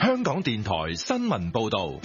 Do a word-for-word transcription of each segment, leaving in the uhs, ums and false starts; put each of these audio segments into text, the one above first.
香港電台新聞報道。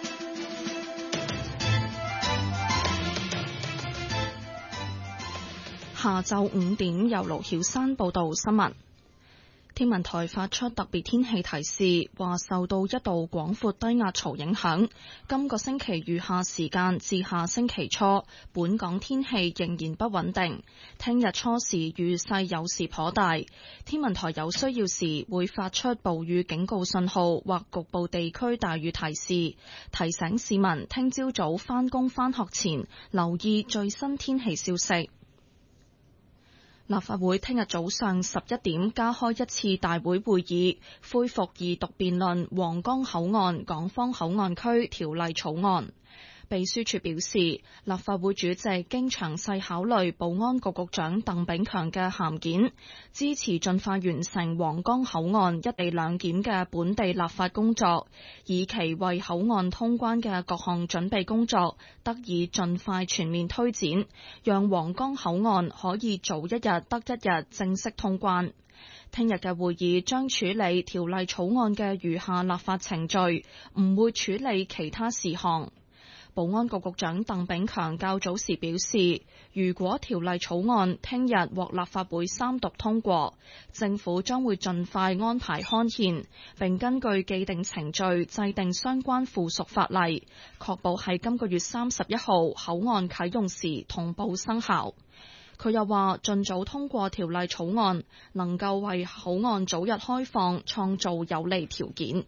下晝五點，由盧曉珊報道新聞。天文台發出特別天氣提示，話受到一道廣闊低壓槽影響，今個星期餘下時間至下星期初，本港天氣仍然不穩定。聽日初時雨勢有時頗大，天文台有需要時會發出暴雨警告信號或局部地區大雨提示，提醒市民聽朝早返工返學前留意最新天氣消息。立法會聽日早上十一點加開一次大會會議，恢復二讀辯論皇崗口岸港方口岸區條例草案。秘書處表示，立法會主席經詳細考慮保安局局長鄧炳強嘅函件，支持盡快完成皇崗口岸一地兩檢嘅本地立法工作，以期為口岸通關嘅各項準備工作得以盡快全面推展，讓皇崗口岸可以早一日得一日正式通關。聽日嘅會議將處理條例草案嘅餘下立法程序，唔會處理其他事項。保安局局長鄧炳強較早時表示，如果條例草案聽日獲立法會三讀通過，政府將會盡快安排刊憲，並根據既定程序制定相關附屬法例，確保喺今個月三十一號口岸啟用時同步生效。佢又話，盡早通過條例草案，能夠為口岸早日開放創造有利條件。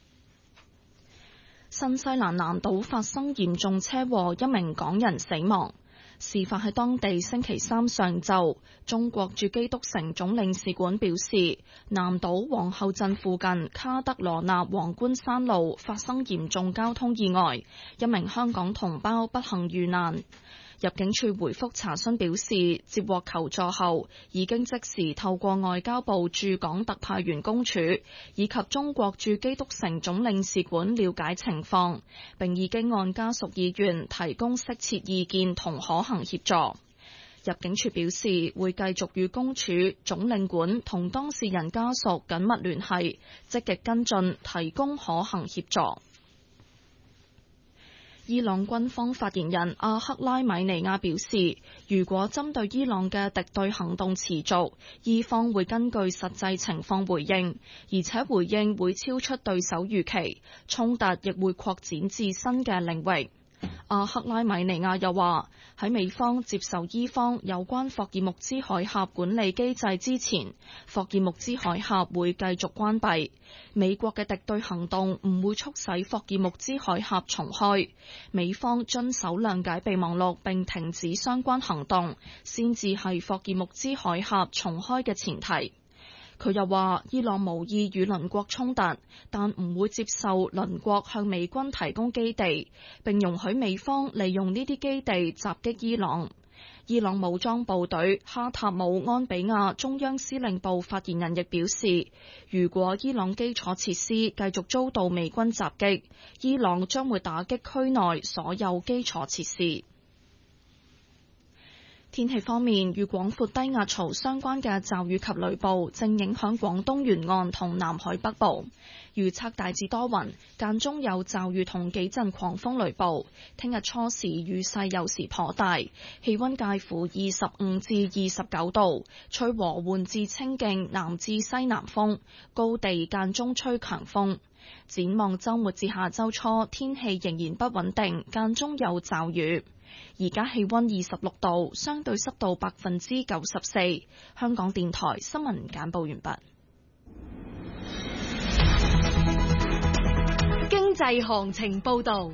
新西蘭南島發生嚴重車禍，一名港人死亡。事發喺當地星期三上晝。中國駐基督城總領事館表示，南島皇后鎮附近卡德羅納皇冠山路發生嚴重交通意外，一名香港同胞不幸遇難。入境處回覆查詢表示，接獲求助後，已經即時透過外交部駐港特派員公署以及中國駐基督城總領事館了解情況，並已經按家屬意願提供適切意見同可行協助。入境處表示，會繼續與公署、總領館同當事人家屬緊密聯繫，積極跟進，提供可行協助。伊朗軍方發言人阿克拉米尼亞表示，如果針對伊朗嘅敵對行動持續，伊方會根據實際情況回應，而且回應會超出對手預期，衝突亦會擴展至新嘅領域。阿克拉米尼亞又話，喺美方接受伊方有關霍爾木茲海峽管理機制之前，霍爾木茲海峽會繼續關閉。美國嘅敵對行動唔會促使霍爾木茲海峽重開。美方遵守諒解備忘錄並停止相關行動，先至係霍爾木茲海峽重開嘅前提。佢又話，伊朗無意與鄰國衝突，但唔會接受鄰國向美軍提供基地，並容許美方利用呢啲基地襲擊伊朗。伊朗武裝部隊哈塔姆安比亞中央司令部發言人亦表示，如果伊朗基礎設施繼續遭到美軍襲擊，伊朗將會打擊區內所有基礎設施。天氣方面，與廣闊低壓槽相關嘅驟雨及雷暴正影響廣東沿岸同南海北部。預測大致多雲，間中有驟雨同幾陣狂風雷暴。聽日初時雨勢有時頗大，氣溫介乎二十五至二十九度，吹和緩至清勁南至西南風，高地間中吹強風。展望週末至下週初，天氣仍然不穩定，間中有驟雨。而家氣溫二十六度，相對濕度百分之九十四。香港電台新聞簡報完畢。 經濟行情報道。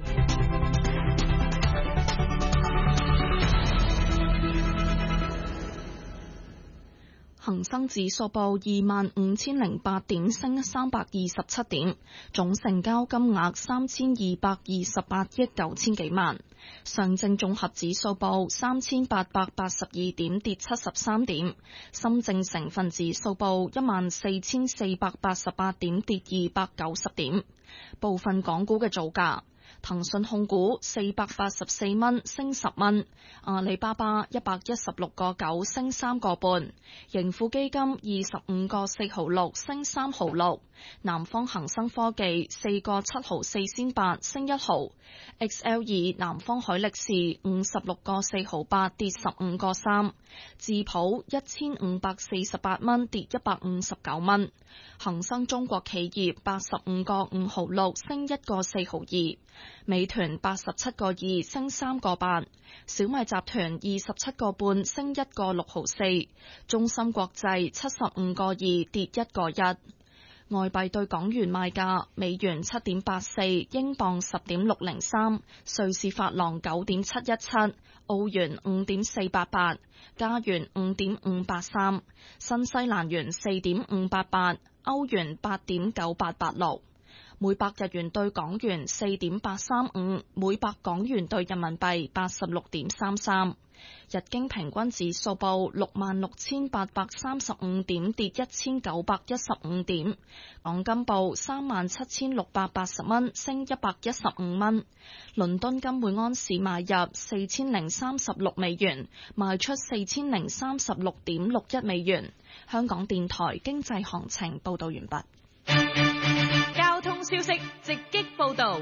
恒生指數報二萬五千零八點，升三百二十七點，總成交金額三千二百二十八億九千幾萬。上證綜合指數報三千八百八十二點，跌七十三點。深證成分指數報一萬四千四百八十八點，跌二百九十點。部分港股嘅造價。 騰訊控股四百八十四蚊升十蚊，阿里巴巴一百一十六個九升三個半，盈富基金二十五個四毫六升三毫六，南方恒生科技四個七毫四仙八升一毫 ，X L 二南方海力士五十六個四毫八跌十五個三，智普一千五百四十八蚊跌一百五十九蚊，恒生中國企業八十五個五毫六升一個四毫二，美團八十七個二升三個八，小米集團二十七個半升一個六毫四，中芯國際七十五個二跌一個一。外幣對港元賣價：美元七點八四，英鎊十點六零三，瑞士法郎九點七一七，澳元五點四八八，加元五點五八三，新西蘭元四點五八八，歐元八點九八八六。每百日元對港元四點八三五，每百港元對人民幣八十六點三三。日經平均指數報六萬六千八百三十五點，跌一千九百一十五點。港金報三萬七千六百八十蚊，升一百一十五蚊。倫敦金每安士買入四千零三十六美元，賣出四千零三十六點六一美元。香港電台經濟行情報道完畢。 交通消息直擊報道。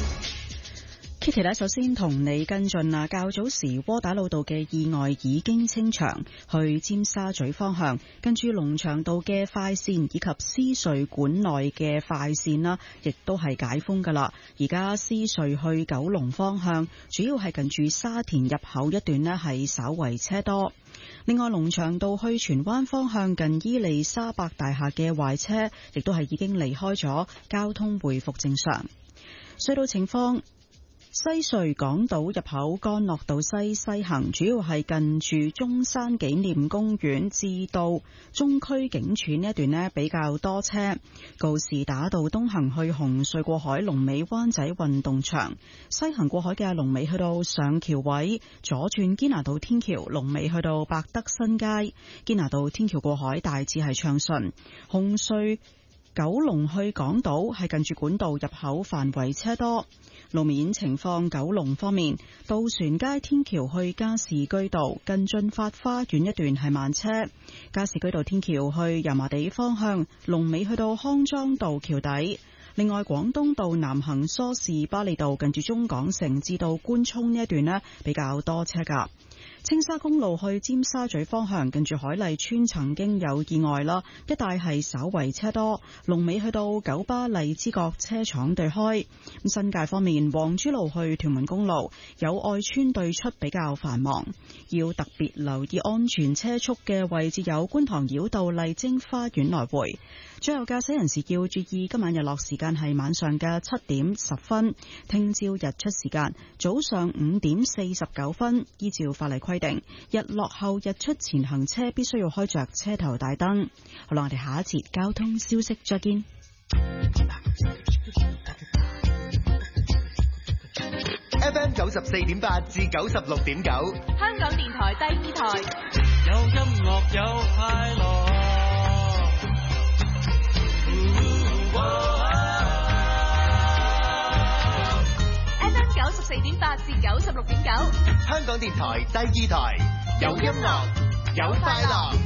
Kitty 咧，首先同你跟進啊，較早時窩打老道嘅意外已經清場，去尖沙咀方向，跟住龍翔道嘅快線以及獅隧管內嘅快線啦，亦都係解封噶啦。而家獅隧去九龍方向，主要係近住沙田入口一段呢係稍為車多。另外，龍翔道去荃灣方向近伊利沙伯大廈嘅壞車，亦都係已經離開咗，交通回復正常。隧道情況。西隧港島入口干諾道西西行，主要係近住中山紀念公園至到中區警署呢一段呢比較多車。告士打道東行去紅隧過海，龍尾灣仔運動場；西行過海嘅龍尾去到上橋位，左轉堅拿道天橋，龍尾去到百德新街。堅拿道天橋過海大致係暢順。紅隧九龍去港島係近住管道入口範圍車多。路面情況，九龍方面，渡船街天橋去加士居道近駿發花園一段係慢車，加士居道天橋去油麻地方向龍尾去到康莊道橋底。另外，廣東道南行梳士巴利道近住中港城至到官涌呢一段呢比較多車噶。青沙公路去尖沙咀方向，近住海麗村曾經有意外啦，一帶係稍為車多，龍尾去到九巴荔枝角車廠對開。咁新界方面，黃珠路去屯門公路有愛村對出比較繁忙，要特別留意安全車速嘅位置有觀塘繞道麗晶花園來回。最後駕駛人士要注意，今晚日落時間係晚上嘅七點十分，聽朝日出時間早上五點四十九分。依照法例規定，日落後日出前行車必須要開着車頭大燈。好啦，我哋下一節交通消息再見。 F M 九十四點八至九十六點九， 香港電台第二台， 有音樂有快樂。 F M 九十四點八至九十六點九， 香港電台第二台，有音樂有快樂。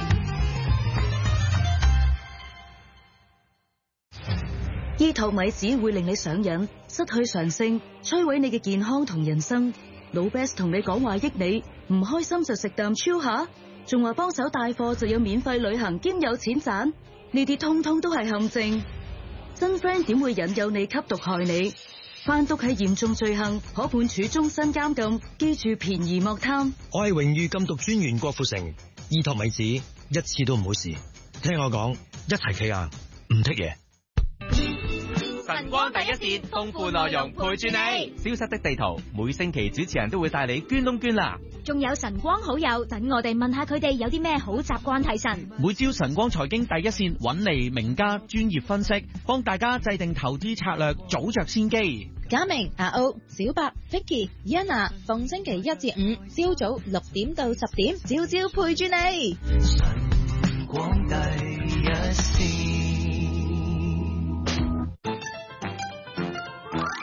醫托米子會令你上癮，失去常性，摧毀你嘅健康同人生。老 Best 同你講話益你，唔開心就食啖超下，仲話幫手帶貨就有免費旅行兼有錢賺，呢啲通通都係陷阱。真 friend 點會引誘你吸毒害你？販毒係嚴重罪行，可判處終身監禁。記住便宜莫貪。 我係榮譽禁毒專員郭富城，醫托米子一次都唔好試，聽我講，一齊企硬，唔剔嘢。 晨光第一線，豐富內容陪住你。消失的地圖，每星期主持人都會帶你捐窿捐罅。 仲有晨光好友，等我哋問下佢哋有啲咩好習慣提神。 每朝晨光財經第一線揾嚟名家專業分析，幫大家制定投資策略，早着先機。 嘉明、阿歐、小白、Vicky、Yana， 逢星期一至五朝早六點到十點，朝朝陪住你。晨光第一線。 要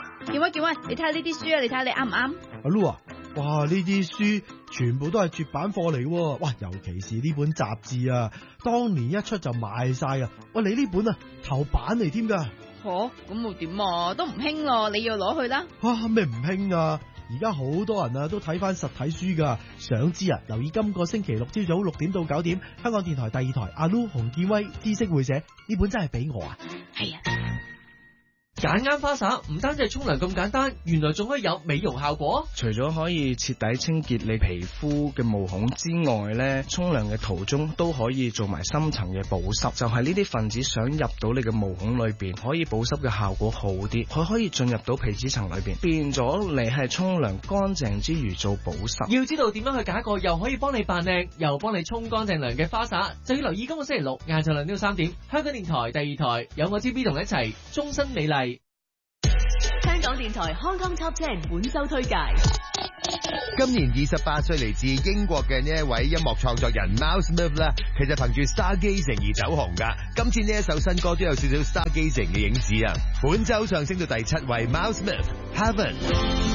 威健威，你睇下呢啲書啊，你睇下你啱唔啱？ 阿 Lu 啊，哇呢啲書全部都係絕版貨嚟嘅，哇尤其是呢本雜誌啊，當年一出就賣晒啊！喂你呢本啊頭版嚟添噶。 吓咁我點啊？都唔興咯，你要攞去啦。 哇咩唔興啊？而家好多人啊都睇翻實體書噶，想知啊？留意今個星期六朝早六點到九點，香港電台第二台阿 Lu 洪建威知識會社，呢本真係俾我啊！ 係啊。 揀啱花灑唔單止係沖涼咁簡單，原來仲可以有美容效果。 除咗可以徹底清潔你皮膚嘅毛孔之外咧，沖涼嘅途中都可以做埋深層嘅保濕，就係呢啲分子想入到你嘅毛孔裏邊，可以保濕嘅效果好啲，佢可以進入到皮脂層裏邊，變咗你係沖涼乾淨之餘做保濕。 要知道點樣去揀一個又可以幫你扮靚，又幫你沖乾淨涼嘅花灑，就要留意今個星期六晏晝兩點三點，香港電台第二台有我 T B 同你一齊終身美麗。 香港電台 Hong Kong Top Ten 本周推介。 今年二十八歲嚟自英國嘅呢一位音樂創作人 Miles Smith 啦，其實憑住 Stargazing 而走紅噶。今次呢一首新歌都有少少 Stargazing 嘅影子啊。本周上升到第七位 Miles Smith Heaven。